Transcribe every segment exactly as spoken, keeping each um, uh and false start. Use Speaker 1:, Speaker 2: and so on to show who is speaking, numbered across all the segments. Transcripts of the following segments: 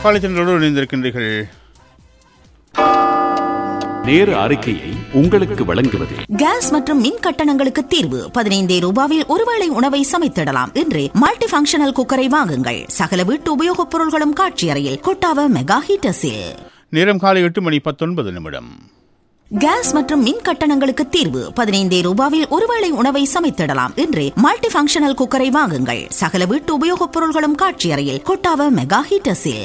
Speaker 1: காலைச்சென்றோடு இணைந்திருக்கின்றீர்கள்.
Speaker 2: நேர அறிக்கையை உங்களுக்கு வழங்குவது
Speaker 3: கேஸ் மற்றும் மின் கட்டணங்களுக்கு தீர்வு. பதினைந்தே ரூபாவில் ஒருவேளை உணவை சமைத்திடலாம். இன்று மல்டி பங்கஷனல் குக்கரை வாங்குங்கள். சகல வீட்டு உபயோகப் பொருள்களும் காட்சி அறையில். கொட்டாவ மெகா ஹீட்டர்ஸில்.
Speaker 1: நேரம் காலை எட்டு மணி பத்தொன்பது நிமிடம்.
Speaker 3: கேஸ் மற்றும் மின் கட்டணங்களுக்கு தீர்வு. பதினைந்தே ரூபாவில் ஒருவேளை உணவை சமைத்திடலாம். இன்று மல்டி பங்கஷனல் குக்கரை வாங்குங்கள். சகல வீட்டு உபயோகப் பொருள்களும் காட்சி அறையில். கொட்டாவ மெகா ஹீட்டர்ஸில்.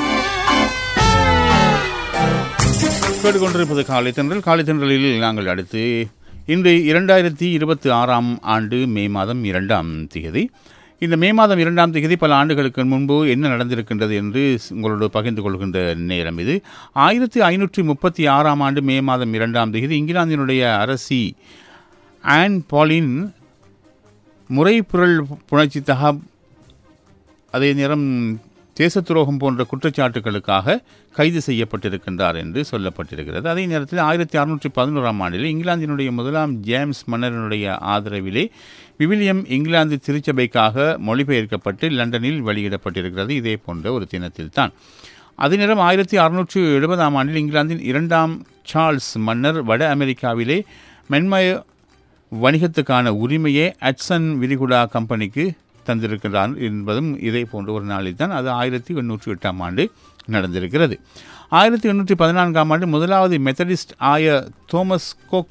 Speaker 1: கேட்டுக்கொண்டிருப்பது காலை தென்றல். காலை தென்றலில் நாங்கள் அடுத்து இன்று இரண்டாயிரத்தி இருபத்தி ஆறாம் ஆண்டு மே மாதம் இரண்டாம் திகதி. இந்த மே மாதம் இரண்டாம் திகதி பல ஆண்டுகளுக்கு முன்பு என்ன நடந்திருக்கின்றது என்று உங்களோடு பகிர்ந்து கொள்கின்ற நேரம் இது. ஆயிரத்தி ஐநூற்றி முப்பத்தி ஆறாம் ஆண்டு மே மாதம் இரண்டாம் திகதி இங்கிலாந்தினுடைய அரசி ஆன் பாலின் முறைப்புரள் புணர்ச்சி தகா அதே நேரம் தேச துரோகம் போன்ற குற்றச்சாட்டுகளுக்காக கைது செய்யப்பட்டிருக்கின்றார் என்று சொல்லப்பட்டிருக்கிறது. அதே நேரத்தில் ஆயிரத்தி அறுநூற்றி பதினோராம் ஆண்டில் இங்கிலாந்தினுடைய முதலாம் ஜேம்ஸ் மன்னரனுடைய ஆதரவிலே விவிலியம் இங்கிலாந்து திருச்சபைக்காக மொழிபெயர்க்கப்பட்டு லண்டனில் வெளியிடப்பட்டிருக்கிறது. இதே போன்ற ஒரு தினத்தில் தான். அதே நேரம் ஆயிரத்தி அறுநூற்று எழுபதாம் ஆண்டில் இங்கிலாந்தின் இரண்டாம் சார்ல்ஸ் மன்னர் வட அமெரிக்காவிலே மென்மய வணிகத்துக்கான உரிமையை அட்சன் விரிகுடா கம்பெனிக்கு தந்திருக்கிறார் என்பதும் இதே போன்ற ஒரு நாளில் தான். அது ஆயிரத்தி எண்ணூற்றி எட்டாம் ஆண்டு நடந்திருக்கிறது. ஆயிரத்தி எண்ணூற்றி பதினான்காம் ஆண்டு முதலாவது மெத்தடிஸ்ட் ஆய தோமஸ் கோக்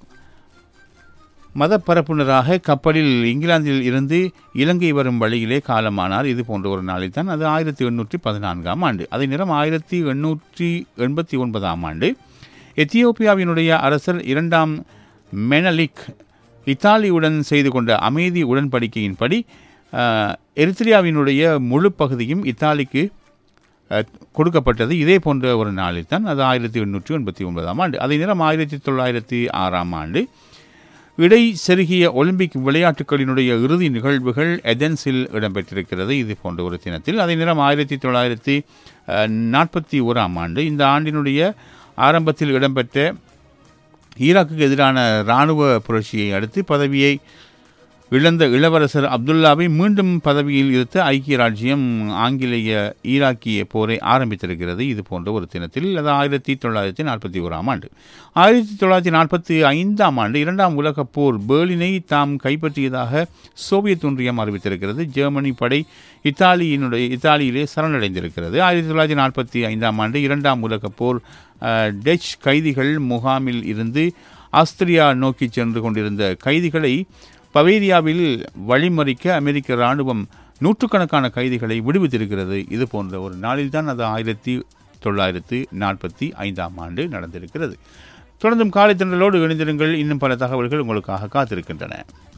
Speaker 1: மத பரப்புனராக கப்பலில் இங்கிலாந்தில் இருந்து இலங்கை வரும் வழியிலே காலமானார். இது போன்ற ஒரு நாளில் தான். அது ஆயிரத்தி எண்ணூற்றி பதினான்காம் ஆண்டு. அதே நேரம் ஆயிரத்தி எண்ணூற்றி எண்பத்தி ஒன்பதாம் ஆண்டு எத்தியோப்பியாவினுடைய அரசர் இரண்டாம் மெனலிக் இத்தாலியுடன் செய்து கொண்ட அமைதி உடன்படிக்கையின்படி எரித்ரியாவினுடைய முழு பகுதியும் இத்தாலிக்கு கொடுக்கப்பட்டது. இதே போன்ற ஒரு நாளில் தான். அது ஆயிரத்தி எண்ணூற்றி எண்பத்தி ஒன்பதாம் ஆண்டு. அதே நேரம் ஆயிரத்தி தொள்ளாயிரத்தி ஆறாம் ஆண்டு இடை செருகிய ஒலிம்பிக் விளையாட்டுகளினுடைய இறுதி நிகழ்வுகள் எதென்ஸில் இடம்பெற்றிருக்கிறது. இது போன்ற ஒரு தினத்தில். அதே நேரம் ஆயிரத்தி தொள்ளாயிரத்தி நாற்பத்தி ஓராம் ஆண்டு இந்த ஆண்டினுடைய ஆரம்பத்தில் இடம்பெற்ற ஈராக்குக்கு எதிரான இராணுவ புரட்சியை அடுத்து பதவியை இழந்த இளவரசர் அப்துல்லாவை மீண்டும் பதவியில் இருத்த ஐக்கிய ராஜ்யம் ஆங்கிலேய ஈராக்கிய போரை ஆரம்பித்திருக்கிறது. இது போன்ற ஒரு தினத்தில். அது ஆயிரத்தி தொள்ளாயிரத்தி நாற்பத்தி ஓராம் ஆண்டு. ஆயிரத்தி தொள்ளாயிரத்தி நாற்பத்தி ஐந்தாம் ஆண்டு இரண்டாம் உலக போர் பெர்லினை தாம் கைப்பற்றியதாக சோவியத் ஒன்றியம் அறிவித்திருக்கிறது. ஜெர்மனி படை இத்தாலியினுடைய இத்தாலியிலே சரணடைந்திருக்கிறது. ஆயிரத்தி தொள்ளாயிரத்தி நாற்பத்தி ஐந்தாம் ஆண்டு இரண்டாம் உலக போர் டச் கைதிகள் முகாமில் இருந்து ஆஸ்திரியா நோக்கி சென்று கொண்டிருந்த கைதிகளை பவேரியாவில் வழிமறிக்க அமெரிக்க இராணுவம் நூற்றுக்கணக்கான கைதிகளை விடுவித்திருக்கிறது. இது போன்ற ஒரு நாளில்தான். அது ஆயிரத்தி தொள்ளாயிரத்தி நாற்பத்தி ஐந்தாம் ஆண்டு நடந்திருக்கிறது. தொடர்ந்தும் காலை தென்றலோடு இணைந்திருங்கள். இன்னும் பல தகவல்கள் உங்களுக்காக காத்திருக்கின்றன.